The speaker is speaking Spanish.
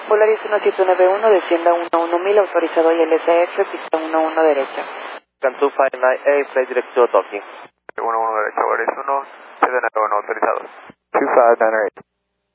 Polaris 1791, descienda 11.000, autorizado ILSF, pista 11 derecha. Can 259A, flight direct to Tokyo. 11 derecha, Polaris 1, 791 autorizado. 2598.